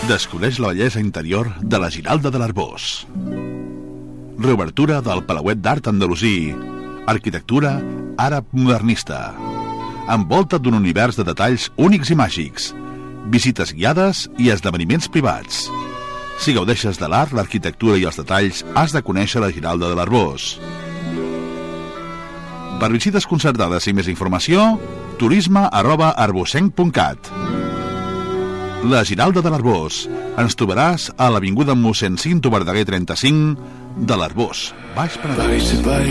Descobreix la bellesa interior de la Giralda de l'Arboç. Reobertura del Palauet d'Art Andalusí. Arquitectura àrab modernista. Envolta d'un univers de detalls únics i màgics. Visites guiades i esdeveniments privats. Si gaudeixes de l'art, l'arquitectura i els detalls, has de conèixer la Giralda de l'Arboç. Per visites concertades i més informació, turisme@arbocenc.cat. La Giralda de l'Arboç. Ens trobaràs a l'avinguda Mossèn Cinto Verdaguer 35 de l'Arboç, Baix Penedès.